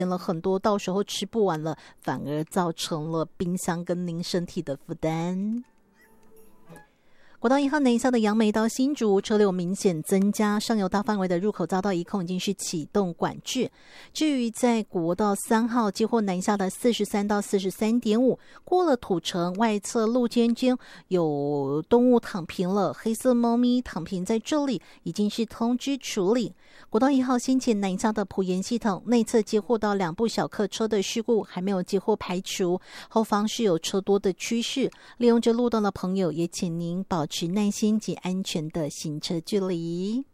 了很多，到时候吃不完了，反而造成了冰箱跟您身体的负担。国道1号南下的杨梅到新竹车流明显增加，上游大范围的入口遭到移控，已经是启动管制。至于在国道3号接获南下的43到43.5，过了土城外侧路肩有动物躺平了，黑色猫咪躺平在这里，已经是通知处理。国道1号先前南下的埔盐系统内侧接获到2部小客车的事故，还没有接获排除，后方是有车多的趋势。利用这路段的朋友，也请您保持耐心及安全的行车距离。